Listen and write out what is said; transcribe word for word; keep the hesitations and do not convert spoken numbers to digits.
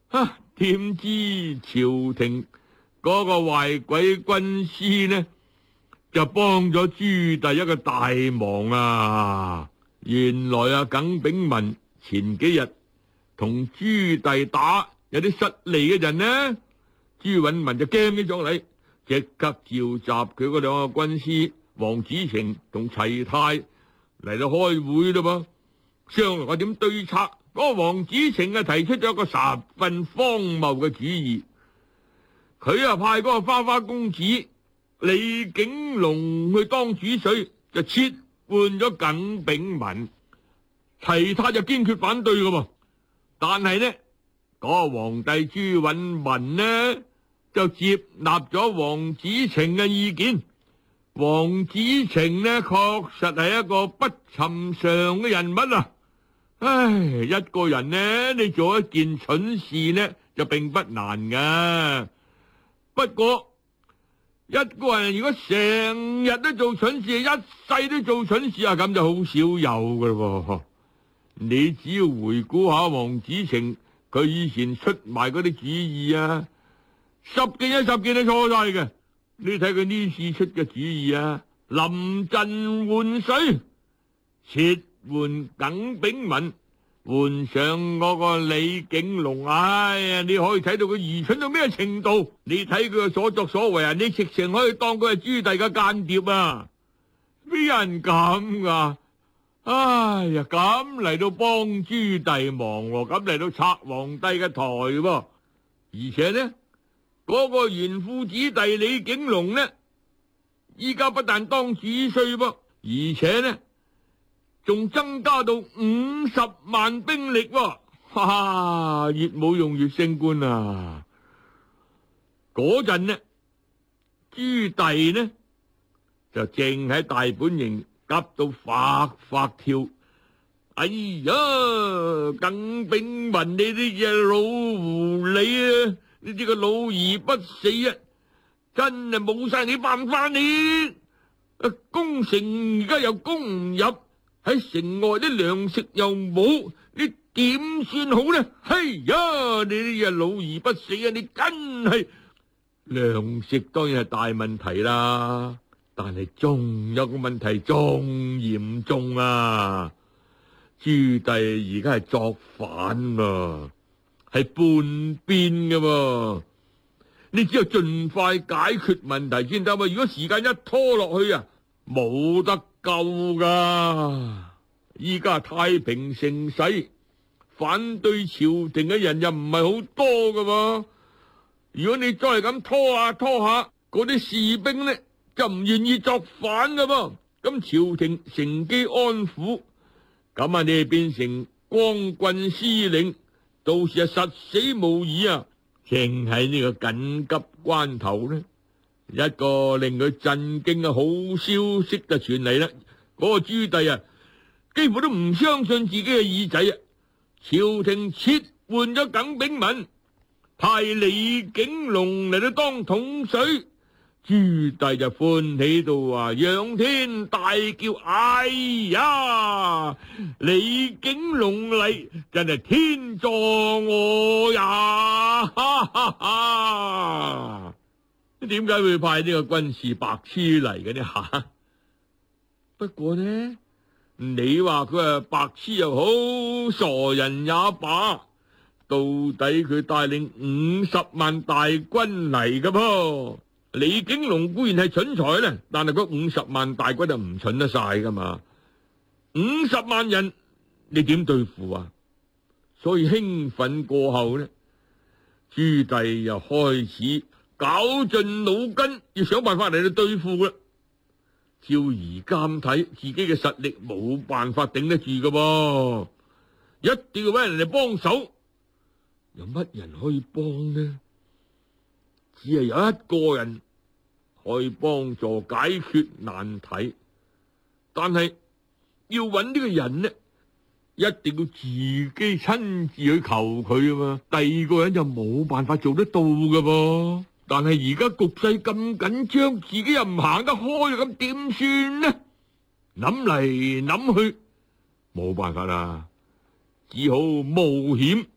啊，點知朝廷嗰個壞鬼軍師呢，就幫咗朱棣一個大忙啊！原來啊，耿炳文前幾日同朱棣打，有啲失利嘅人呢，朱允炆就驚起咗嚟，即刻召集佢嗰兩個軍師王子成同齊泰嚟到開會啦噃，商量下點對策。嗰個王子成啊提出咗一個十分荒謬嘅主意，佢啊派嗰個花花公子李景龍去當主帥，就撤換咗耿炳文。齊泰就堅決反對㗎喎，但係呢嗰、那個皇帝朱允炆呢就接納咗王子成嘅意見。王子成呢確實係一個不尋常嘅人物啊！唉，一個人呢，你做一件蠢事呢就並不難噶，不過一個人如果成日都做蠢事，一世都做蠢事啊，咁就好少有噶咯。你只要回顧下王子成，佢以前出埋嗰啲主意啊，十件有十件都錯晒嘅。你睇佢呢次出嘅主意啊，臨陣換水，撤換耿炳文，換上嗰個李景龍。哎呀，你可以睇到佢愚蠢到咩程度？你睇佢嘅所作所為啊，你直情可以當佢係朱棣嘅間諜啊！邊有人咁噶？哎呀，咁嚟到幫朱棣忙，咁嚟到拆皇帝嘅台喎，而且呢，嗰個紈絝子弟李景龍呢，依家不但當主帥噃，而且呢，仲增加到五十萬兵力喎，哈哈，越冇用越升官啊！嗰陣呢，朱棣呢就正喺大本營急到發發跳。哎呀，耿炳文你呢隻老狐狸啊，呢啲個老而不死啊，真係冇晒你辦法你！啊，攻城而家又攻唔入，喺城外啲糧食又冇，你點算好呢？嘿呀，你呢隻老而不死啊，你真係糧食當然係大問題啦，但係仲有個問題仲嚴重啊！朱棣而家係作反啊，係叛變㗎喎，你只有盡快解決問題先得嘛。如果時間一拖落去啊，冇得救噶。依家太平盛世，反對朝廷嘅人又唔係好多噶喎。如果你再係咁拖下拖下，嗰啲士兵呢就唔願意作反噶噃，咁朝廷乘機安撫。咁啊，你係變成光棍司令，到時啊實死無疑啊！正喺呢個緊急關頭呢，一個令佢震驚嘅好消息就傳嚟啦。嗰個朱棣啊，幾乎都唔相信自己嘅耳仔啊！朝廷撤換咗耿炳文，派李景龍嚟到當統帥。朱棣就歡喜到啊，仰天大叫：哎呀！李景龍嚟，真係天助我呀！哈哈哈！點解會派呢個軍事白痴嚟嘅呢？吓，不過呢，你話佢係白痴又好，傻人也罷，到底佢帶領五十萬大軍嚟㗎噃。李景龍固然係蠢材咧，但係嗰五十萬大軍就唔蠢得晒噶嘛。五十萬人你點對付啊？所以興奮過後呢，朱棣又開始絞盡腦筋，要想辦法嚟到對付啦。照而家咁睇，自己嘅實力冇辦法頂得住噶噃，一定要搵人嚟幫手。有乜人可以幫呢？只係有一個人可以幫助解決難題，但係要揾呢個人呢，一定要自己親自去求佢啊嘛。第二個人就冇辦法做得到噶噃。但係而家局勢咁緊張，自己又唔行得開，咁點算呢？諗嚟諗去，冇辦法啦，只好冒險